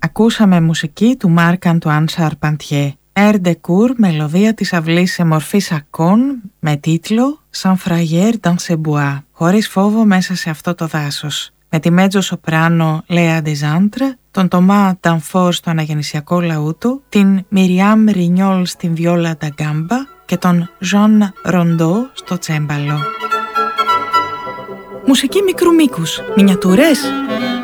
Ακούσαμε μουσική του Μάρκ Αντουάν Σαρπαντιέ. Air de Cour, μελωδία της αυλής σε μορφή σακών με τίτλο Sans frayeur dans ce bois, χωρίς φόβο μέσα σε αυτό το δάσος. Με τη μέτζο σοπράνο Léa Desantre, τον Τομά Ντανφόρ στο αναγεννησιακό λαούτο, την Μιριάμ Ρινιόλ στην βιόλα ντα γκάμπα και τον Ζαν Ροντό στο τσέμπαλο. Μουσική μικρού μήκους, μινιατούρες.